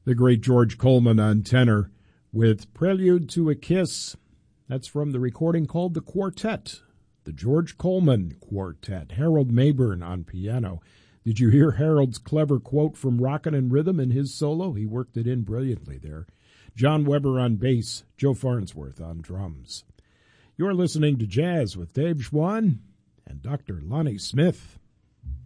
The great George Coleman on tenor with Prelude to a Kiss. That's from the recording called The Quartet, the George Coleman Quartet. Harold Mayburn on piano. Did you hear Harold's clever quote from Rockin' and Rhythm in his solo? He worked it in brilliantly there. John Weber on bass, Joe Farnsworth on drums. You're listening to Jazz with Dave Schwann and Dr. Lonnie Smith.